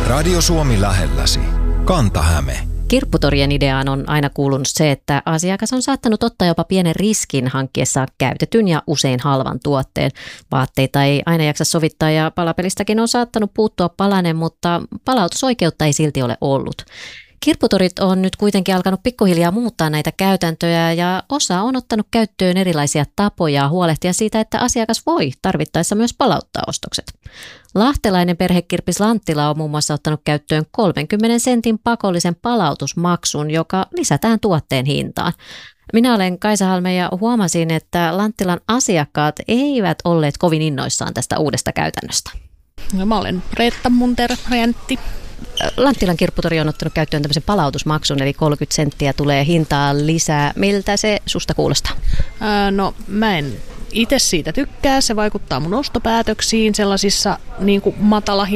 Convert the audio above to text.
Radio Suomi lähelläsi. Kanta-Häme. Kirpputorien ideaan on aina kuulunut se, että asiakas on saattanut ottaa jopa pienen riskin hankkiessaan käytetyn ja usein halvan tuotteen. Vaatteita ei aina jaksa sovittaa ja palapelistäkin on saattanut puuttua palanen, mutta palautusoikeutta ei silti ole ollut. Kirpputorit on nyt kuitenkin alkanut pikkuhiljaa muuttaa näitä käytäntöjä ja osa on ottanut käyttöön erilaisia tapoja huolehtia siitä, että asiakas voi tarvittaessa myös palauttaa ostokset. Lahtelainen perhekirppis Lanttila on muun muassa ottanut käyttöön 30 sentin pakollisen palautusmaksun, joka lisätään tuotteen hintaan. Minä olen Kaisa Halme ja huomasin, että Lanttilan asiakkaat eivät olleet kovin innoissaan tästä uudesta käytännöstä. No, mä olen Reetta Munter-Räntti. Lanttilan kirpputori on ottanut käyttöön tämmöisen palautusmaksun, eli 30 senttiä tulee hintaa lisää. Miltä se susta kuulostaa? No mä en itse siitä tykkää. Se vaikuttaa mun ostopäätöksiin sellaisissa niin kuin